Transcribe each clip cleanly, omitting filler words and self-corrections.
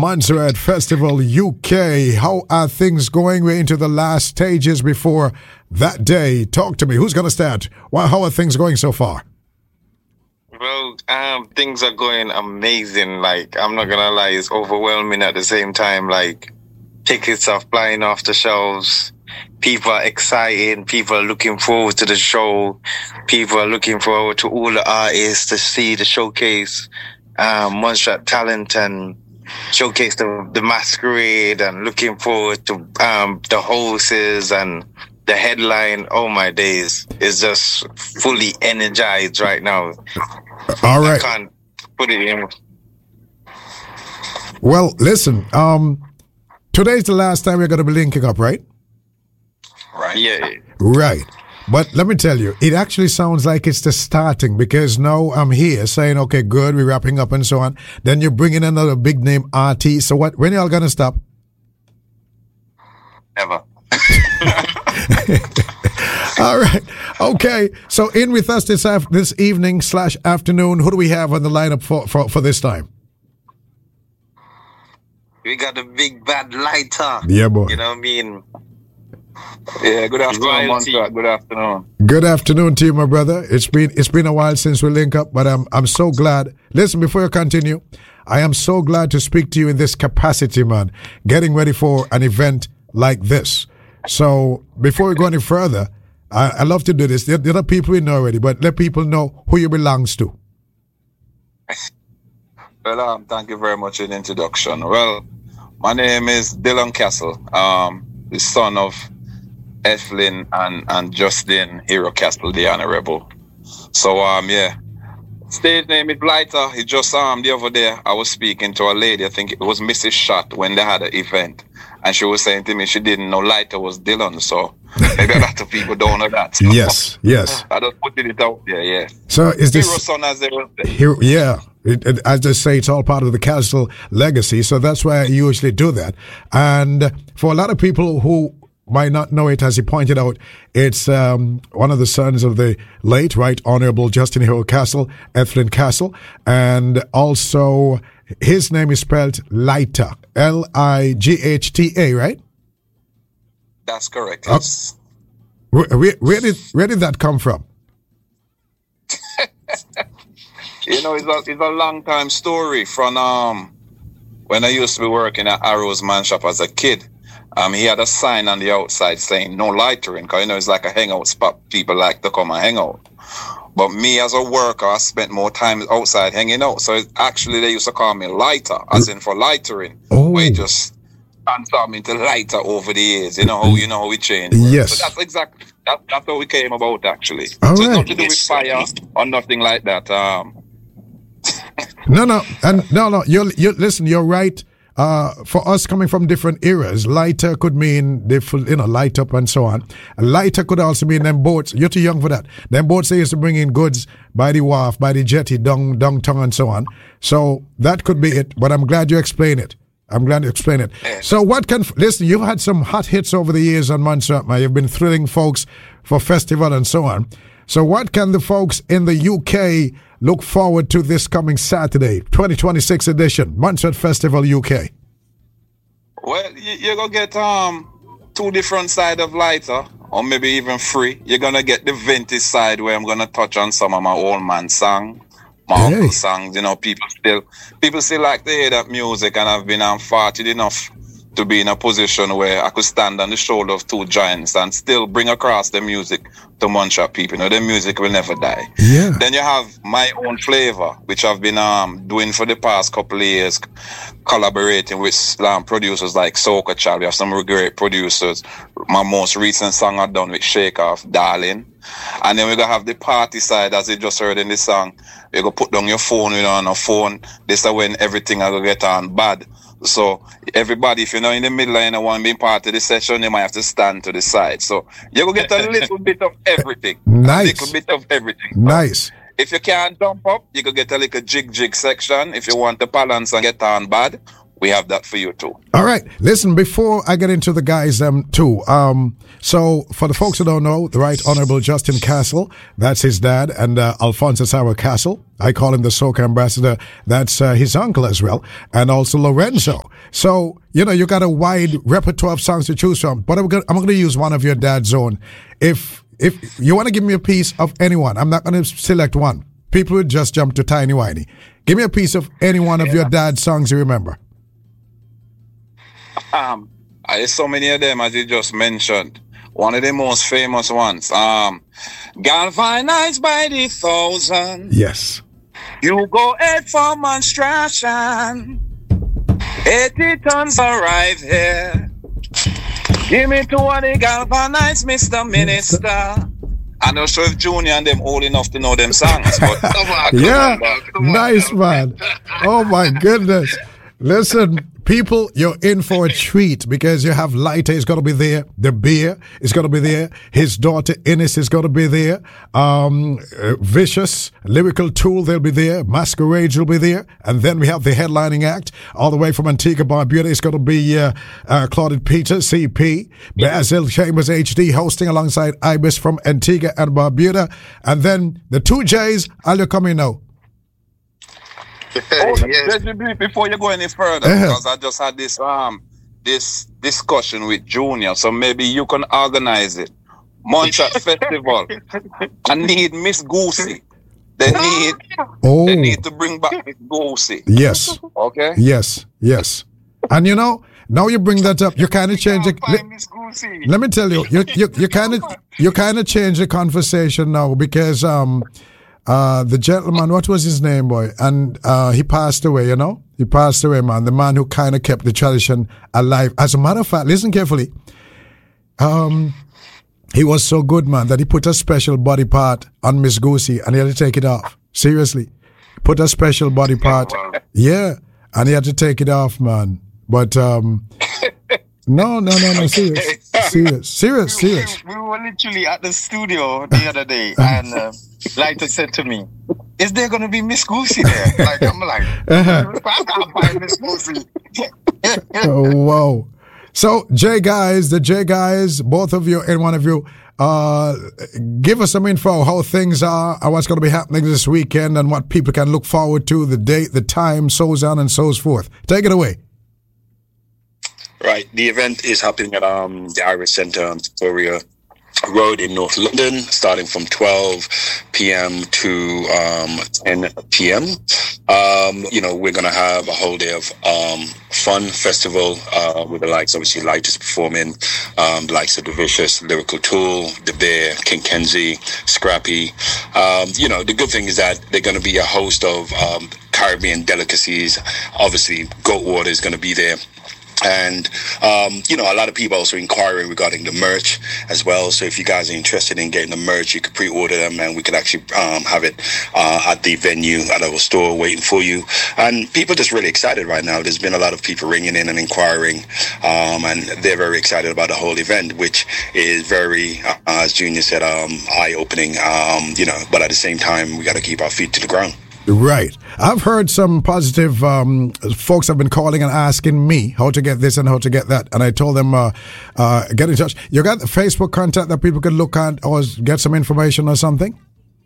Montserrat Festival UK. How are things going? We're into the last stages before that day. Talk to me. Who's going to start? Well, how are things going so far? Well, things are going amazing. Like, I'm not gonna lie, it's overwhelming at the same time. Like, tickets are flying off the shelves. People are excited. People are looking forward to the show. People are looking forward to all the artists to see the showcase, Montserrat talent and showcase the masquerade, and looking forward to the hosts and the headline. Oh my days, is just fully energized right now. All right. I can't put it in. Well, listen, today's the last time we're going to be linking up, right? Right. Yeah. Right. But let me tell you, it actually sounds like it's the starting, because now I'm here saying, okay, good, we're wrapping up and so on. Then you're bringing another big name artist. So when y'all going to stop? Never. All right. Okay. So in with us this evening / afternoon, who do we have on the lineup for this time? We got the big bad lighter. Yeah, boy. You know what I mean? Yeah, good afternoon, Montserrat. Good afternoon. Good afternoon to you, my brother. It's been a while since we link up, but I'm so glad. Listen, before you continue, I am so glad to speak to you in this capacity, man. Getting ready for an event like this. So before we go any further, I love to do this. The other people we know already, but let people know who you belongs to. Well, thank you very much for the introduction. Well, my name is Dylan Castle, the son of Ethlyn and Justin Hero Castle, the Honorable. So, yeah. Stage name is Lighter. He just the other day I was speaking to a lady, I think it was Mrs. Shot, when they had an event. And she was saying to me she didn't know Lighter was Dylan, so maybe a lot of people don't know that. So yes. I just put it out there, yeah. So is this Hero son, as they will say? Hero, yeah. As they say, it's all part of the Castle legacy, so that's why I usually do that. And for a lot of people who might not know it, as he pointed out, it's one of the sons of the late, right, Honorable Justin Hero Castle, Ethlyn Castle, and also his name is spelled Lighter, Lighta, right? That's correct. Yes. Where did that come from? You know, it's a long time story from when I used to be working at Arrow's Man Shop as a kid. He had a sign on the outside saying no lightering, because you know it's like a hangout spot. People like to come and hang out. But me as a worker, I spent more time outside hanging out. So actually they used to call me Lighter, as in for lightering. Oh. Where it just transformed me into Lighter over the years. You know how we changed. Yes. So that's how we came about, actually. All so right. it's nothing to do with fire or nothing like that. No. You listen. You're right. For us coming from different eras, lighter could mean light up and so on. Lighter could also mean them boats. You're too young for that. Them boats they used to bring in goods by the wharf, by the jetty, downtown and so on. So that could be it. But I'm glad you explained it. So listen, you've had some hot hits over the years on Montserrat, man. You've been thrilling folks for festival and so on. So what can the folks in the UK look forward to this coming Saturday, 2026 edition, Montserrat Festival UK? Well, you're going to get two different sides of Lighter, or maybe even three. You're going to get the vintage side, where I'm going to touch on some of my old man songs, my uncle songs. You know, people still like to hear that music, and I've been fortunate enough to be in a position where I could stand on the shoulder of two giants and still bring across the music to Montserrat people. You know, the music will never die. Yeah. Then you have my own flavor, which I've been doing for the past couple of years, collaborating with producers like Soca Child. We have some great producers. My most recent song I've done with Shake Off, Darling. And then we're going to have the party side, as you just heard in the song. You're going to put down your phone, on a phone. This is when everything will get on bad. So everybody, if you're not in the middle and you want to be part of the session, you might have to stand to the side. So you're going to get a little bit of everything. Nice. A little bit of everything. Nice. If you can't jump up, you could get a little jig section. If you want to balance and get on bad, we have that for you too. All right. Listen, before I get into the guys too, so for the folks who don't know, the Right Honorable Justin Castle, that's his dad, and Alphonsus Howard Castle, I call him the Soca ambassador, that's his uncle as well, and also Lorenzo. So, you know, you got a wide repertoire of songs to choose from, but I'm going to use one of your dad's own. If you want to give me a piece of anyone, I'm not going to select one. People would just jump to Tiny Whiny. Give me a piece of any one of your dad's songs you remember. There's so many of them, as you just mentioned. One of the most famous ones, galvanized by the thousand. Yes. You go head for monstration. 80 tons arrive here. Give me 20 galvanized, Mr. Minister. I'm not sure if Junior and them old enough to know them songs, but yeah, nice man. Oh my goodness. Listen, people, you're in for a treat because you have Lighter is going to be there. The Beer is going to be there. His daughter Ines is going to be there. Vicious, Lyrical Tool, they'll be there. Masquerade will be there. And then we have the headlining act all the way from Antigua, Barbuda. It's going to be Claudette Peters, CP. Basil Chambers HD hosting alongside Ibis from Antigua and Barbuda. And then the two J's, I'll come in now. Yes. Before you go any further, because I just had this discussion with Junior, so maybe you can organize it. Montreal Festival. I need Miss Goosey. They need to bring back Miss Goosey. Yes. Okay. Yes. And you know, now you bring that up, you kind of change it. Let me tell you, you kind of change the conversation now because the gentleman, what was his name, boy? And he passed away, you know? He passed away, man. The man who kind of kept the tradition alive. As a matter of fact, listen carefully. He was so good, man, that he put a special body part on Miss Goosey and he had to take it off. Seriously. Put a special body part. Yeah. And he had to take it off, man. But, No, serious. We were literally at the studio the other day, and Lighter said to me, "Is there going to be Miss Goosey there?" Like, I'm like, I can't find Miss Goosey. Oh, wow. So, the J guys, both of you and one of you, give us some info how things are and what's going to be happening this weekend and what people can look forward to, the date, the time, so on and so forth. Take it away. Right, the event is happening at the Irish Centre on Victoria Road in North London, starting from 12 p.m. to 10 p.m. We're going to have a whole day of fun festival with the likes, obviously, Lighters performing, the likes of The Vicious, Lyrical Tool, The Bear, King Kenzie, Scrappy. The good thing is that they're going to be a host of Caribbean delicacies. Obviously, goat water is going to be there. And, a lot of people also inquiring regarding the merch as well. So if you guys are interested in getting the merch, you could pre-order them and we could actually have it at the venue, at our store waiting for you. And people are just really excited right now. There's been a lot of people ringing in and inquiring, and they're very excited about the whole event, which is very, as Junior said, eye-opening, but at the same time, we got to keep our feet to the ground. Right. I've heard some positive folks have been calling and asking me how to get this and how to get that. And I told them, get in touch. You got the Facebook contact that people could look at or get some information or something?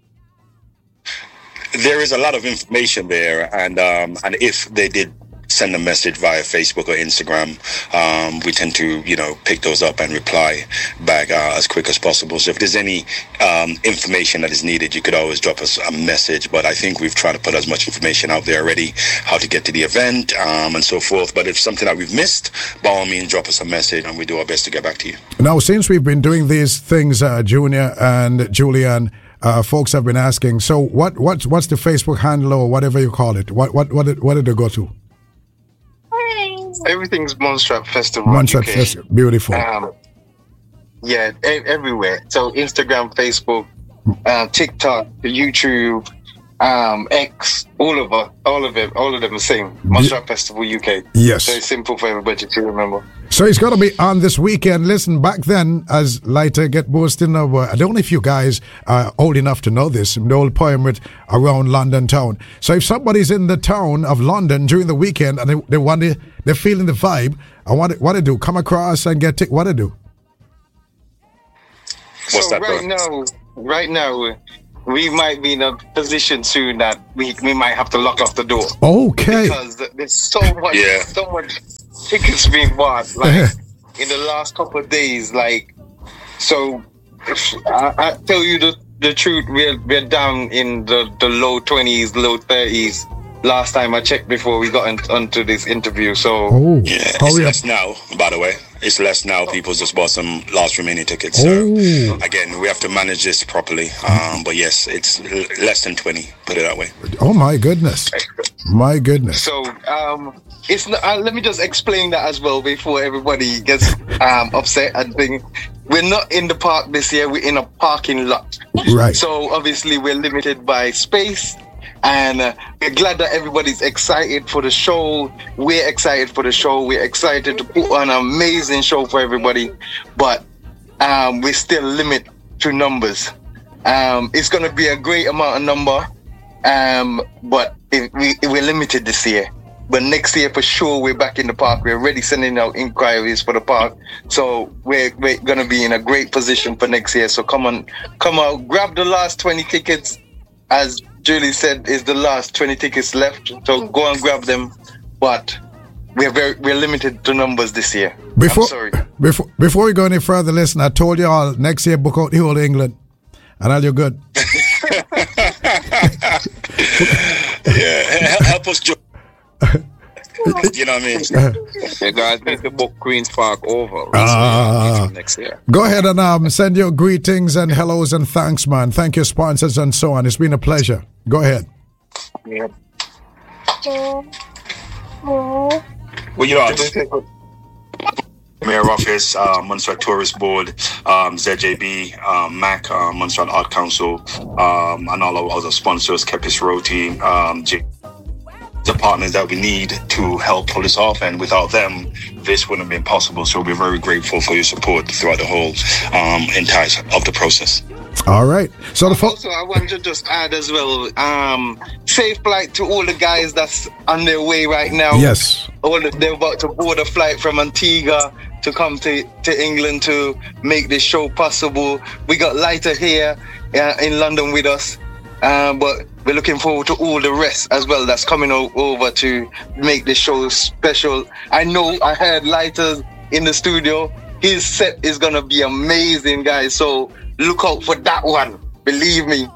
There is a lot of information there. And if they did send a message via Facebook or Instagram, we tend to, pick those up and reply back as quick as possible. So if there's any information that is needed, you could always drop us a message. But I think we've tried to put as much information out there already, how to get to the event and so forth. But if something that we've missed, by all means, drop us a message and we do our best to get back to you. Now, since we've been doing these things, Junior and Julian, folks have been asking, so what's the Facebook handle or whatever you call it? What did they go to? Everything's Montserrat Festival. Montserrat Festival, beautiful. Everywhere. So Instagram, Facebook, TikTok, YouTube, X, all of them the same. Montserrat Festival UK. Yes. Very simple for everybody to remember. So he's got to be on this weekend. Listen, back then, as Lighter get boasting of, I don't know if you guys are old enough to know this, the old poem with around London town. So if somebody's in the town of London during the weekend and they're feeling the vibe, what to do? Come across and get what to do? What's so that, right now, we might be in a position soon that we might have to lock off the door. Okay. Because there's so much tickets being bought, like in the last couple of days. Like, so if I tell you the truth, we're down in the low 20s, low 30s. Last time I checked before we got onto this interview. So it's less now, by the way. It's less now. People just bought some last remaining tickets. So again, we have to manage this properly. But yes, it's less than 20. Put it that way. Oh my goodness, my goodness. So it's not, let me just explain that as well before everybody gets upset and think. We're not in the park this year. We're in a parking lot. Right. So obviously we're limited by space. And we're glad that everybody's excited for the show. We're excited for the show. We're excited to put on an amazing show for everybody. But we still limit to numbers. It's going to be a great amount of number. But we're limited this year. But next year, for sure, we're back in the park. We're already sending out inquiries for the park. So we're going to be in a great position for next year. So come out, grab the last 20 tickets. As Julie said, is the last 20 tickets left, so go and grab them. But we're limited to numbers this year. Before we go any further, listen, I told you all next year book out the whole of England, and all you're good. Help us, Joe. You know what I mean? You guys need to book Queen's Park over next year. Go ahead and send your greetings and hellos and thanks, man. Thank your sponsors and so on. It's been a pleasure. Go ahead. Yep. Well, you know, Mayor Office, Montserrat Tourist Board, ZJB, MAC, Montserrat Art Council, and all our other sponsors, Kepis Roti, the partners that we need to help pull this off, and without them this wouldn't have been possible. So we're very grateful for your support throughout the whole entire of the process. All right. So also I want to just add as well, safe flight to all the guys that's on their way right now. Yes. They're about to board a flight from Antigua to come to England to make this show possible. We got Lighter here in London with us. But we're looking forward to all the rest as well that's coming over to make this show special. I know I heard Lighter in the studio. His set is going to be amazing, guys. So look out for that one. Believe me.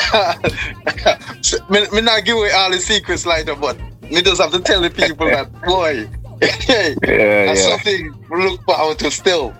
Me not give away all the secrets, Lighter, but me just have to tell the people that, boy, that's something to look forward to still.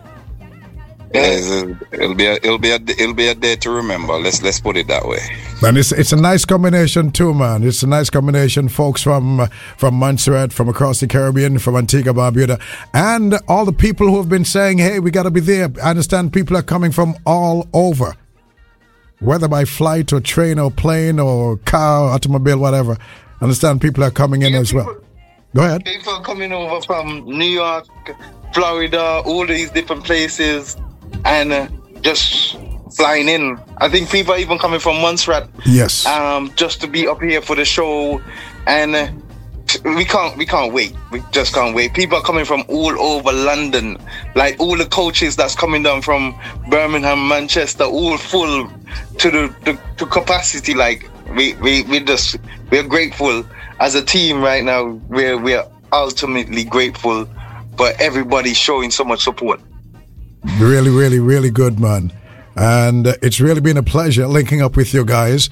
It'll be a day to remember. Let's put it that way. And it's a nice combination too, man. It's a nice combination, folks from Montserrat, from across the Caribbean, from Antigua, Barbuda, and all the people who have been saying, "Hey, we got to be there." I understand people are coming from all over, whether by flight or train or plane or car, automobile, whatever. I understand people are coming in as well. Go ahead. People are coming over from New York, Florida, all these different places. And just flying in. I think people are even coming from Montserrat. Yes. Just to be up here for the show, and we can't wait. We just can't wait. People are coming from all over London. Like all the coaches that's coming down from Birmingham, Manchester, all full to the capacity. Like we're grateful as a team right now. We're ultimately grateful for everybody showing so much support. Really, really, really good, man. And it's really been a pleasure linking up with you guys.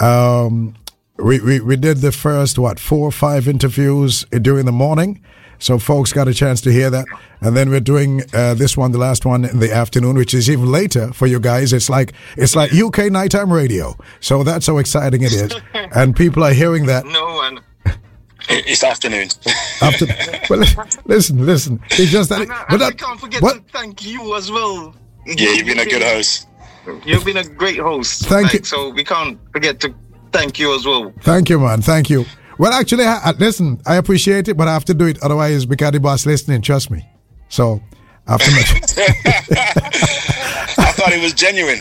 We did the first, 4 or 5 interviews during the morning. So folks got a chance to hear that. And then we're doing this one, the last one in the afternoon, which is even later for you guys. It's like UK nighttime radio. So that's how exciting it is. And people are hearing that. No one. It's afternoon. Well, listen. It's just that. I can't forget to thank you as well. Yeah, you've been a good host. You've been a great host. Thank you. So we can't forget to Thank you as well. Thank you, man. Thank you. Well, actually, listen, I appreciate it, but I have to do it. Otherwise, because the boss listening, trust me. So, I have to make I thought it was genuine.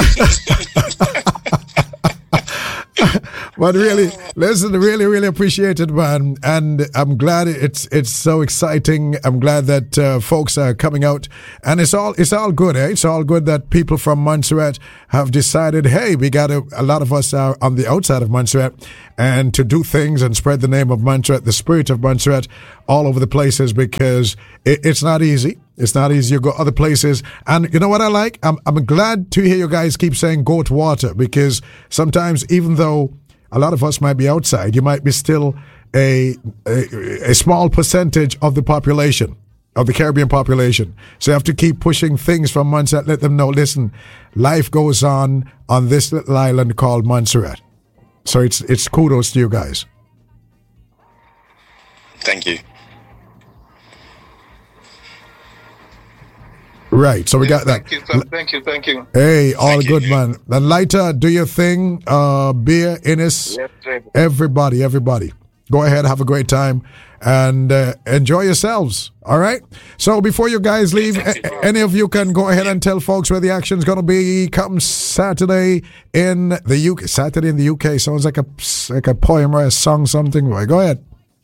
But really, listen, really appreciate it, man. And I'm glad it's so exciting. I'm glad that folks are coming out, and it's all good, eh? It's all good that people from Montserrat have decided, hey, we got a lot of us are on the outside of Montserrat, and to do things and spread the name of Montserrat, the spirit of Montserrat, all over the places, because it's not easy. It's not easy. You go other places. And you know what I like? I'm glad to hear you guys keep saying goat water, because sometimes, even though a lot of us might be outside, you might be still a small percentage of the population, of the Caribbean population. So you have to keep pushing things from Montserrat. Let them know, listen, life goes on this little island called Montserrat. So it's kudos to you guys. Thank you. Right, so we got that. Thank you. Hey, all Thank good, you. man. Then Lighter, do your thing. Beer, Innis, Yes, sir. everybody. Go ahead, have a great time, and enjoy yourselves. All right? So before you guys leave, any of you can go ahead and tell folks where the action's going to be come Saturday in the UK. Saturday in the UK sounds like a poem or a song, something. Right, go ahead.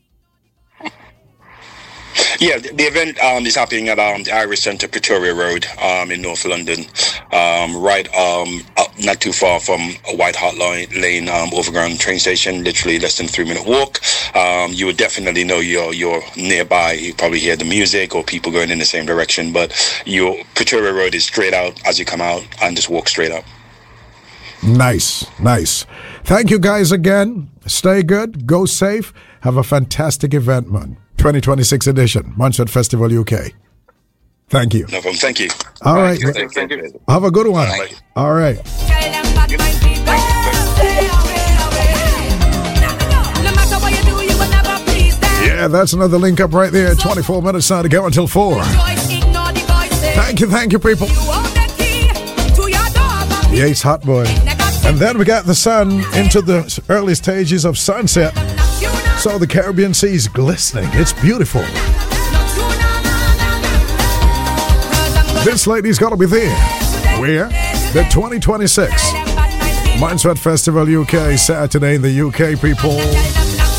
Yeah, the event is happening at the Irish Centre, Pretoria Road, in North London, right up not too far from White Hart Lane overground train station, literally less than 3-minute walk. You would definitely know you're nearby. You probably hear the music or people going in the same direction, but your Pretoria Road is straight out as you come out, and just walk straight up. Nice. Thank you guys again. Stay good, go safe, have a fantastic event, man. 2026 edition, Montserrat Festival UK. Thank you. No problem. Thank you. All right. Thank you. Have a good one. Bye. All right. Yeah, that's another link up right there. 24 minutes now to go until 4. Thank you, people. The Ace Hot Boy. And then we got the sun into the early stages of sunset. So the Caribbean Sea is glistening. It's beautiful. This lady's got to be there. Where? The 2026 Montserrat Festival UK, Saturday in the UK, people.